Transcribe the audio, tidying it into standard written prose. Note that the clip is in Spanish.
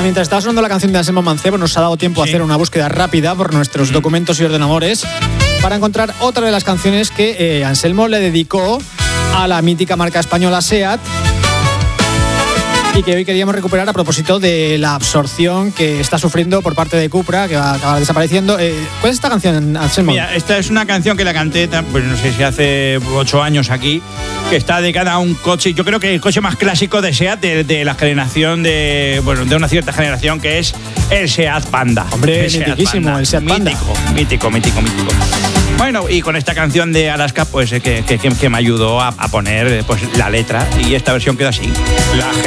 mientras estaba sonando la canción de Anselmo Mancebo, nos ha dado tiempo a hacer una búsqueda rápida por nuestros documentos y ordenadores para encontrar otra de las canciones que Anselmo le dedicó a la mítica marca española SEAT y que hoy queríamos recuperar a propósito de la absorción que está sufriendo por parte de Cupra, que va a acabar desapareciendo. ¿Cuál es esta canción, Anselmo? Mira, esta es una canción que la canté, pues no sé si hace 8 años aquí, que está dedicada a un coche, yo creo que el coche más clásico de SEAT, de la generación de una cierta generación, que es el SEAT Panda. Hombre, mitiquísimo, el SEAT Panda. Mítico. Bueno, y con esta canción de Alaska, pues que me ayudó a poner pues la letra, y esta versión queda así.